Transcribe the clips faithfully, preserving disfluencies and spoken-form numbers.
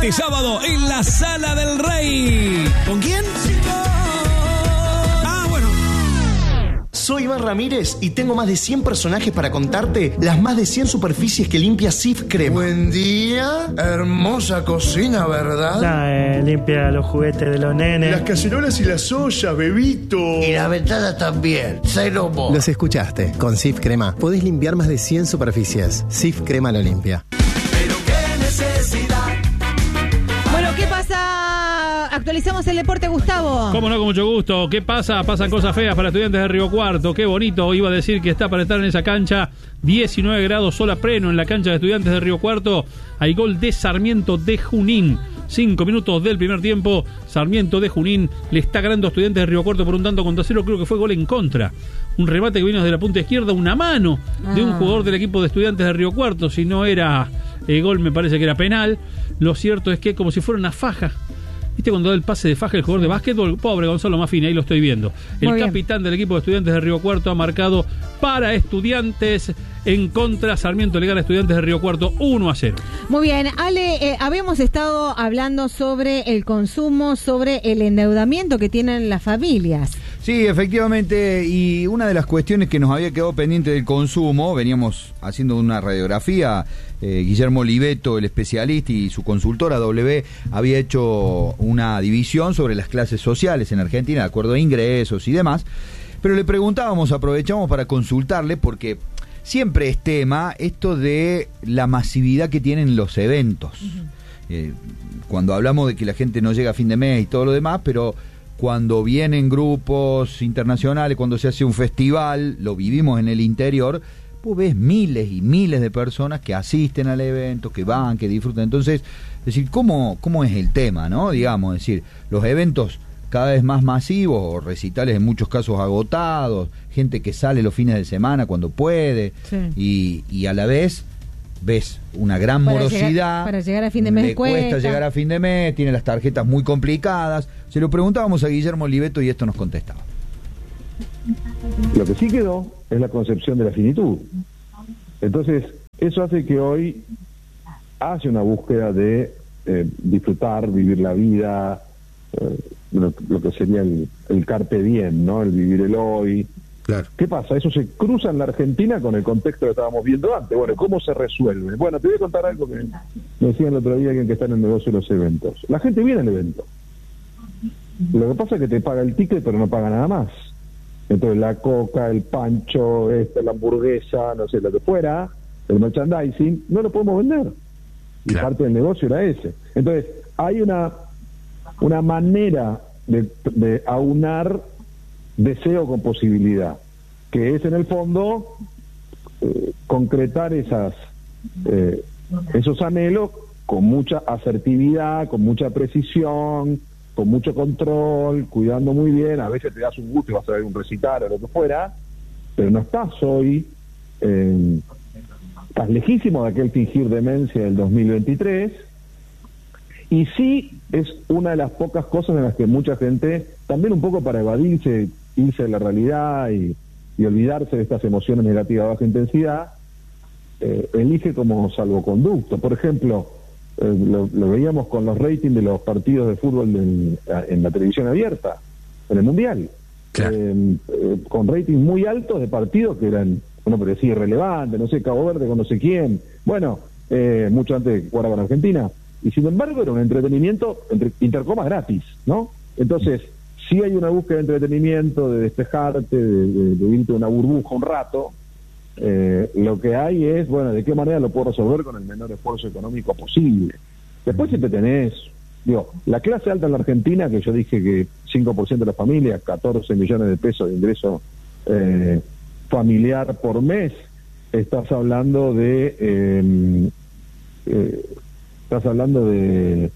este sábado en la Sala del Rey. ¿Con quién? Ah, bueno. Soy Iván Ramírez y tengo más de cien personajes para contarte las más de cien superficies que limpia Cif Crema. Buen día, hermosa cocina, ¿verdad? Nah, eh, limpia los juguetes de los nenes. Las cacerolas y las ollas, bebito. Y la ventana también, cero mo. Los escuchaste, con Cif Crema podés limpiar más de cien superficies. Cif Crema lo limpia. Pero qué necesidad. Bueno, ¿qué pasa? Actualizamos el deporte, Gustavo. Cómo no, con mucho gusto. ¿Qué pasa? Pasan cosas feas para Estudiantes de Río Cuarto. Qué bonito. Iba a decir que está para estar en esa cancha. diecinueve grados, sol a pleno en la cancha de Estudiantes de Río Cuarto. Hay gol de Sarmiento de Junín. Cinco minutos del primer tiempo. Sarmiento de Junín le está ganando a Estudiantes de Río Cuarto por un tanto contra cero. Creo que fue gol en contra. Un remate que vino desde la punta izquierda. Una mano ah. de un jugador del equipo de Estudiantes de Río Cuarto. Si no era eh, gol, me parece que era penal. Lo cierto es que como si fuera una faja. ¿Viste cuando da el pase de faja el jugador de básquetbol? Pobre Gonzalo Maffini, ahí lo estoy viendo. El capitán del equipo de Estudiantes de Río Cuarto ha marcado para Estudiantes en contra. Sarmiento le gana a Estudiantes de Río Cuarto uno a cero. Muy bien, Ale, eh, habíamos estado hablando sobre el consumo, sobre el endeudamiento que tienen las familias. Sí, efectivamente, y una de las cuestiones que nos había quedado pendiente del consumo, veníamos haciendo una radiografía, eh, Guillermo Oliveto, el especialista, y su consultora W, había hecho una división sobre las clases sociales en Argentina, de acuerdo a ingresos y demás, pero le preguntábamos, aprovechamos para consultarle, porque siempre es tema esto de la masividad que tienen los eventos. Uh-huh. Eh, cuando hablamos de que la gente no llega a fin de mes y todo lo demás, pero cuando vienen grupos internacionales, cuando se hace un festival, lo vivimos en el interior, pues ves miles y miles de personas que asisten al evento, que van, que disfrutan. Entonces, es decir, ¿cómo, cómo es el tema, no? Digamos, es decir, los eventos cada vez más masivos, o recitales en muchos casos agotados, gente que sale los fines de semana cuando puede, sí. y, y a la vez ves una gran para morosidad, llegar, para llegar a fin de mes le cuesta. cuesta llegar a fin de mes, tiene las tarjetas muy complicadas. Se lo preguntábamos a Guillermo Oliveto y esto nos contestaba. Lo que sí quedó es la concepción de la finitud. Entonces, eso hace que hoy hace una búsqueda de eh, disfrutar, vivir la vida, eh, lo, lo que sería el, el carpe diem, ¿no? El vivir el hoy. Claro. ¿Qué pasa? Eso se cruza en la Argentina con el contexto que estábamos viendo antes. Bueno, ¿cómo se resuelve? Bueno, te voy a contar algo que me decían el otro día alguien que está en el negocio de los eventos. La gente viene al evento. Lo que pasa es que te paga el ticket, pero no paga nada más. Entonces la coca, el pancho, este, la hamburguesa, no sé, lo que fuera, el merchandising, no lo podemos vender. Y claro, parte del negocio era ese. Entonces, hay una, una manera de, de aunar deseo con posibilidad, que es en el fondo eh, concretar esas eh, esos anhelos con mucha asertividad, con mucha precisión, con mucho control, cuidando muy bien. A veces te das un gusto y vas a ver un recital o lo que fuera, pero no estás hoy, eh, estás lejísimo de aquel fingir demencia del dos mil veintitrés, y sí es una de las pocas cosas en las que mucha gente, también un poco para evadirse, irse de la realidad y, y olvidarse de estas emociones negativas de baja intensidad, eh, elige como salvoconducto. Por ejemplo, eh, lo, lo veíamos con los ratings de los partidos de fútbol en, en la televisión abierta, en el Mundial, claro. eh, eh, con ratings muy altos de partidos que eran, uno parecía irrelevante, no sé, Cabo Verde con no sé quién, bueno, eh, mucho antes de que jugara con Argentina, y sin embargo era un entretenimiento, entre, intercomas gratis, ¿no? Entonces, sí hay una búsqueda de entretenimiento, de despejarte, de, de, de irte a una burbuja un rato. Eh, lo que hay es, bueno, de qué manera lo puedo resolver con el menor esfuerzo económico posible. Después siempre tenés, digo, la clase alta en la Argentina, que yo dije que cinco por ciento de las familias, catorce millones de pesos de ingreso eh, familiar por mes, estás hablando de... Eh, eh, estás hablando de...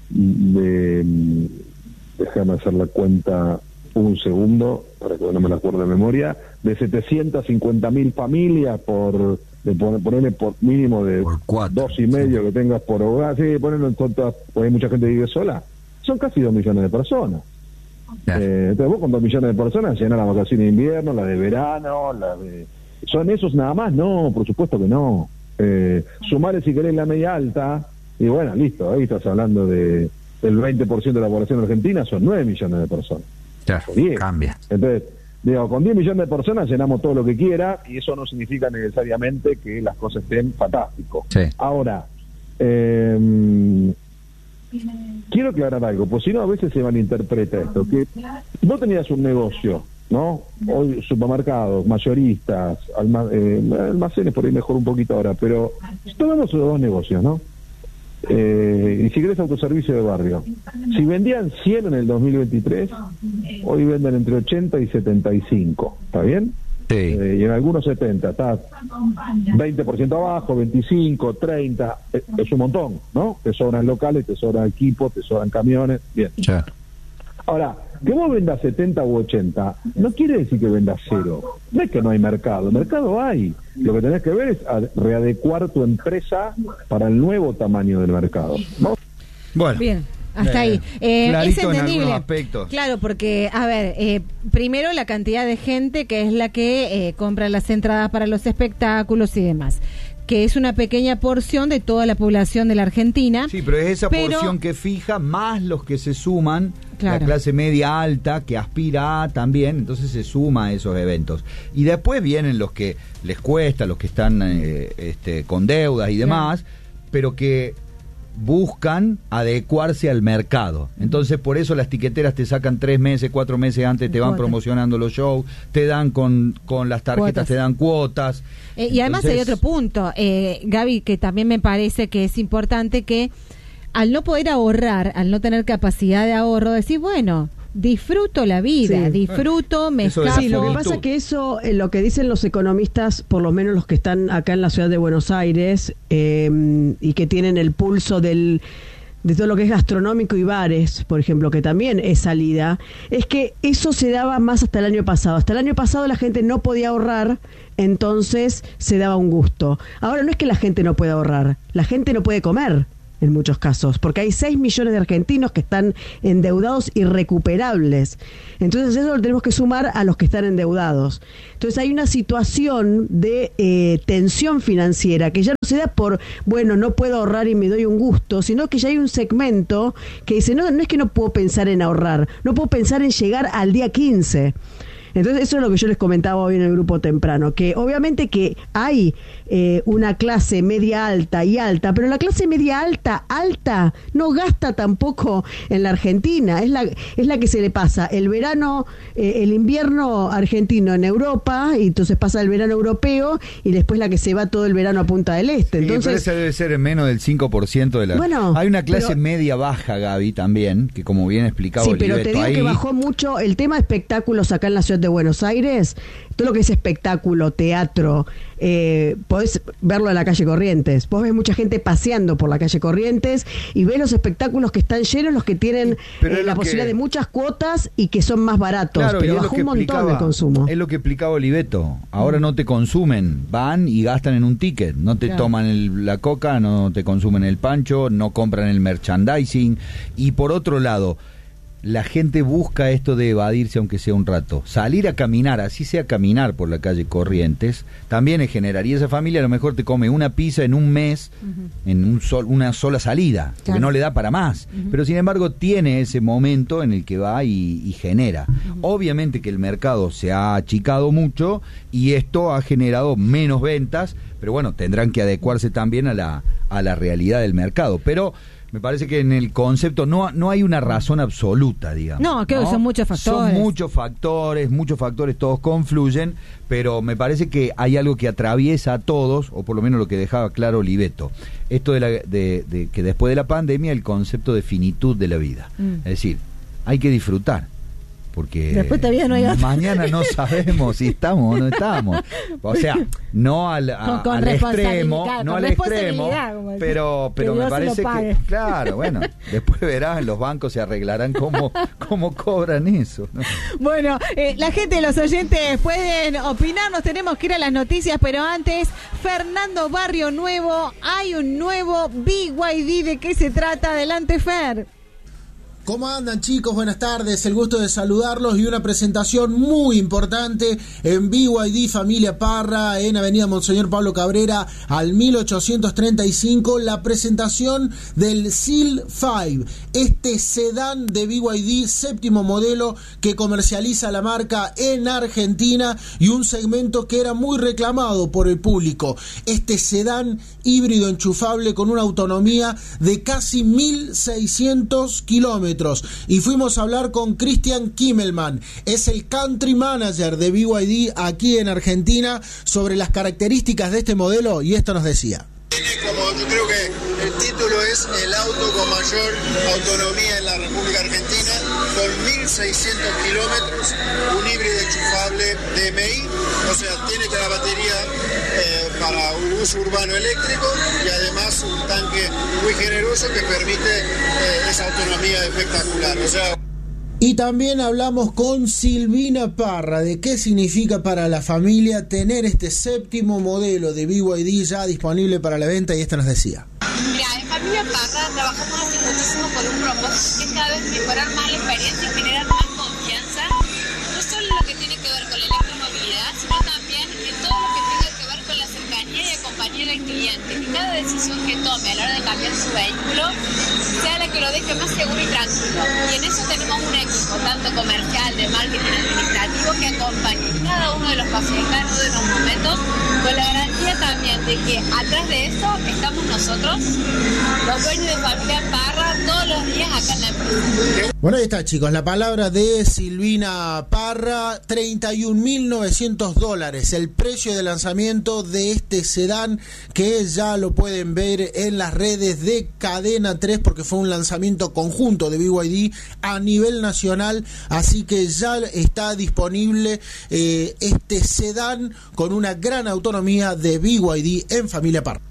de déjame hacer la cuenta un segundo, para que no me la acuerdo de memoria, de setecientas cincuenta mil familias por, de ponerle por mínimo de por cuatro, dos y medio sí. que tengas por hogar, sí, ponerlo en cuenta, porque hay mucha gente que vive sola, son casi dos millones de personas. Eh, entonces vos con dos millones de personas llenas la vacación de invierno, la de verano, la de... ¿Son esos nada más? No, por supuesto que no. Eh, sumale si querés la media alta, Y bueno, listo, ahí estás hablando de el veinte por ciento de la población argentina, son nueve millones de personas. Claro, diez. Cambia. Entonces, digo, con diez millones de personas llenamos todo lo que quiera y eso no significa necesariamente que las cosas estén fantásticos. Sí. Ahora, eh, quiero aclarar algo, pues si no a veces se malinterpreta esto, que vos tenías un negocio, ¿no? Hoy supermercados, mayoristas, alma, eh, almacenes por ahí mejor un poquito ahora, pero tomamos los dos negocios, ¿no? Eh, y si querés autoservicio de barrio, si vendían cien en el dos mil veintitrés, hoy venden entre ochenta y setenta y cinco, ¿está bien? Sí. Eh, y en algunos setenta, está veinte por ciento abajo, veinticinco, treinta, es, es un montón, ¿no? Te sobran locales, te sobran equipos, te sobran camiones, bien. Ya. Ahora, que vos vendas setenta u ochenta, no quiere decir que vendas cero. No es que no hay mercado, mercado hay. Lo que tenés que ver es a- readecuar tu empresa para el nuevo tamaño del mercado, ¿no? Bueno. Bien. Hasta Eh, ahí. Eh, es clarito en entendible. algunos aspectos. Claro, porque, a ver, eh, primero la cantidad de gente que es la que eh, compra las entradas para los espectáculos y demás, que es una pequeña porción de toda la población de la Argentina. Sí, pero es esa Pero- porción que fija más los que se suman, Claro. la clase media alta que aspira a también, entonces se suma a esos eventos. Y después vienen los que les cuesta, los que están eh, este, con deudas y demás, pero que buscan adecuarse al mercado. Entonces por eso las tiqueteras te sacan tres meses, cuatro meses antes, te van Cuotas. promocionando los shows, te dan con, con las tarjetas, Cuotas. te dan cuotas. Eh, y además hay Entonces- otro punto, eh, Gaby, que también me parece que es importante, que al no poder ahorrar, al no tener capacidad de ahorro, decir, bueno, disfruto la vida, Sí. disfruto, me Eso de escapo. Sí, lo que Finitud. pasa que eso, eh, lo que dicen los economistas, por lo menos los que están acá en la ciudad de Buenos Aires, eh, y que tienen el pulso del de todo lo que es gastronómico y bares, por ejemplo, que también es salida, es que eso se daba más hasta el año pasado. Hasta el año pasado la gente no podía ahorrar, entonces se daba un gusto. Ahora no es que la gente no pueda ahorrar, la gente no puede comer en muchos casos, porque hay seis millones de argentinos que están endeudados irrecuperables. Entonces eso lo tenemos que sumar a los que están endeudados. Entonces hay una situación de eh, tensión financiera que ya no se da por, bueno, no puedo ahorrar y me doy un gusto, sino que ya hay un segmento que dice, no, no es que no puedo pensar en ahorrar, no puedo pensar en llegar al día quince. Entonces eso es lo que yo les comentaba hoy en el grupo temprano, que obviamente que hay eh, una clase media alta y alta, pero la clase media alta, alta, no gasta tampoco en la Argentina, es la, es la que se le pasa el verano, eh, el invierno argentino en Europa, y entonces pasa el verano europeo, y después la que se va todo el verano a Punta del Este. Sí, pero Entonces, esa debe ser en menos del cinco por ciento de la... Bueno, hay una clase pero- media baja, Gaby, también, que como bien explicaba sí, pero te Oliveto digo ahí... que bajó mucho el tema de espectáculos acá en la ciudad de Buenos Aires, todo lo que es espectáculo, teatro, eh, podés verlo en la calle Corrientes, vos ves mucha gente paseando por la calle Corrientes y ves los espectáculos que están llenos, los que tienen Pero eh, es la lo posibilidad que- de muchas cuotas y que son más baratos, Claro, y pero es lo bajó que un montón explicaba- el consumo. Es lo que explicaba Oliveto. Ahora no te consumen, van y gastan en un ticket. No te Claro. toman el- la coca, no te consumen el pancho, no compran el merchandising. Y por otro lado, la gente busca esto de evadirse aunque sea un rato. Salir a caminar, así sea caminar por la calle Corrientes, también es generar. Y esa familia a lo mejor te come una pizza en un mes, en un sol, una sola salida, porque Claro. no le da para más. Pero sin embargo tiene ese momento en el que va y, y genera. Obviamente que el mercado se ha achicado mucho y esto ha generado menos ventas, pero bueno, tendrán que adecuarse también a la, a la realidad del mercado. Pero me parece que en el concepto no, no hay una razón absoluta, digamos. No, creo que son muchos factores. Son muchos factores, muchos factores, todos confluyen, pero me parece que hay algo que atraviesa a todos, o por lo menos lo que dejaba claro Oliveto. Esto de, la, de, de que después de la pandemia el concepto de finitud de la vida. Mm. Es decir, hay que disfrutar. Porque Después de vida no hay otra. mañana no sabemos si estamos o no estamos. O sea, no al, a- Con- con al responsabilidad, extremo, con no al extremo, responsabilidad, como decía. pero, Que pero me Dios se lo parece pague. que, claro, bueno, después verás, los bancos se arreglarán cómo, cómo cobran eso, ¿no? Bueno, eh, la gente, los oyentes pueden opinar, nos tenemos que ir a las noticias, pero antes, Fernando Barrio Nuevo, hay un nuevo B Y D, ¿de qué se trata? Adelante, Fer. ¿Cómo andan, chicos? Buenas tardes, el gusto de saludarlos y una presentación muy importante en B Y D Familia Parra, en Avenida Monseñor Pablo Cabrera al mil ochocientos treinta y cinco, la presentación del S I L cinco, este sedán de B Y D, séptimo modelo que comercializa la marca en Argentina y un segmento que era muy reclamado por el público. Este sedán híbrido enchufable con una autonomía de casi mil seiscientos kilómetros. Y fuimos a hablar con Christian Kimmelman, es el country manager de B Y D aquí en Argentina, sobre las características de este modelo, y esto nos decía. Tiene como, yo creo que el título es el auto con mayor autonomía en la República Argentina, con mil seiscientos kilómetros, un híbrido enchufable D M I, o sea, tiene que la batería eh, para un uso urbano eléctrico y además un tanque muy generoso que permite eh, esa autonomía espectacular. O sea, y también hablamos con Silvina Parra de qué significa para la familia tener este séptimo modelo de B Y D ya disponible para la venta, y esto nos decía. Mira, en Familia Parra trabajamos hace muchísimo con un propósito que es cada vez mejorar más la experiencia y generar más confianza, no solo en lo que tiene que ver con la electromovilidad, sino también en todo lo que tenga que ver con la cercanía y la compañía del cliente. Que cada decisión que tome a la hora de cambiar su vehículo sea la que lo deje más seguro y tranquilo. Y en eso tenemos un equipo, tanto comercial, de marketing, administrativo, que acompaña cada uno de los pacientes, cada uno de los momentos, con la garantía también de que atrás de eso estamos nosotros, los dueños de Familia Parra, todos los días acá en la empresa. Bueno, ahí está, chicos, la palabra de Silvina Parra, treinta y un mil novecientos dólares, el precio de lanzamiento de este sedán, que ya lo pueden ver en las redes de Cadena tres, porque fue un lanzamiento conjunto de B Y D a nivel nacional, así que ya está disponible eh, este sedán con una gran autonomía de B Y D en Familia Parra.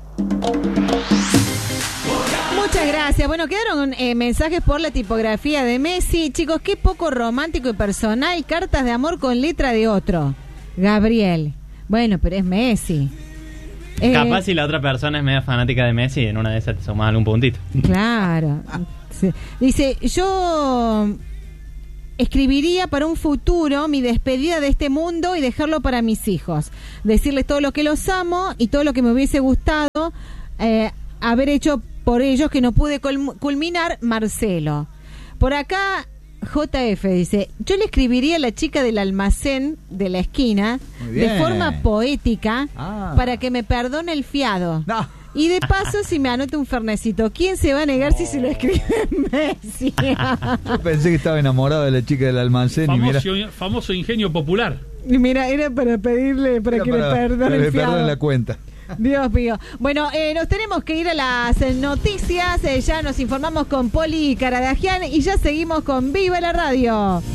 Muchas gracias. Bueno, quedaron eh, mensajes por la tipografía de Messi. Chicos, qué poco romántico y personal. Cartas de amor con letra de otro. Gabriel. Bueno, pero es Messi. Eh, Capaz si la otra persona es media fanática de Messi, en una de esas te sumas algún puntito. Claro. Sí. Dice, yo escribiría para un futuro mi despedida de este mundo y dejarlo para mis hijos. Decirles todo lo que los amo y todo lo que me hubiese gustado eh, haber hecho por ellos, que no pude culminar. Marcelo. Por acá J F dice, yo le escribiría a la chica del almacén de la esquina de forma poética ah. para que me perdone el fiado. No. Y de paso, si me anota un fernecito, ¿quién se va a negar oh. si se lo escribe Messi? Yo pensé que estaba enamorado de la chica del almacén. Famoso, y mira... famoso ingenio popular. Y mira, era para pedirle, para era que para, le perdone el fiado. Perdone la cuenta. Dios mío. Bueno, eh, nos tenemos que ir a las noticias. Eh, ya nos informamos con Poli Caradagian y ya seguimos con Viva la Radio.